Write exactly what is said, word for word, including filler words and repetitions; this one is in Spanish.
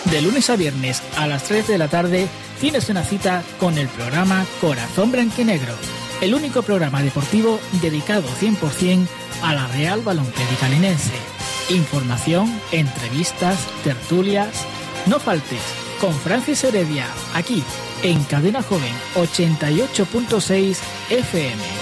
De lunes a viernes a las tres de la tarde tienes una cita con el programa Corazón Blanquinegro, el único programa deportivo dedicado cien por ciento a la Real Balompédica Linense. Información, entrevistas, tertulias. No faltes con Francis Heredia, aquí en Cadena Joven ochenta y ocho punto seis F M.